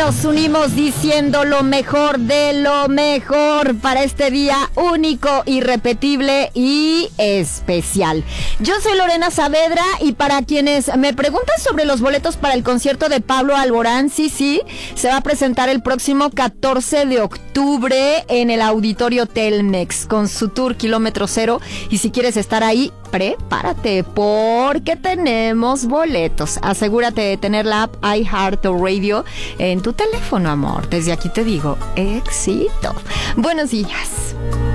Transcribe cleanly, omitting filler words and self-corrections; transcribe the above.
nos unimos diciendo lo mejor de lo mejor para este día único, irrepetible y especial. Yo soy Lorena Saavedra y para quienes me preguntan sobre los boletos para el concierto de Pablo Alborán, sí, se va a presentar el próximo 14 de octubre en el Auditorio Telmex con su tour Kilómetro Cero, y si quieres estar ahí, prepárate porque tenemos boletos. Asegúrate de tener la app iHeartRadio en tu teléfono, amor. Desde aquí te digo, éxito. Buenos días.